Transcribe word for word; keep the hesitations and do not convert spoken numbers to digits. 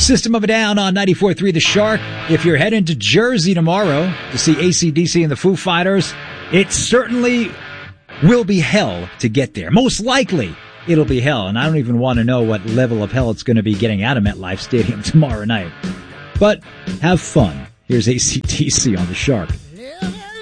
System of a Down on ninety-four point three The Shark. If you're heading to Jersey tomorrow to see A C D C and the Foo Fighters, it certainly will be hell to get there. Most likely, it'll be hell, and I don't even want to know what level of hell it's going to be getting out of MetLife Stadium tomorrow night. But have fun. Here's A C D C on The Shark.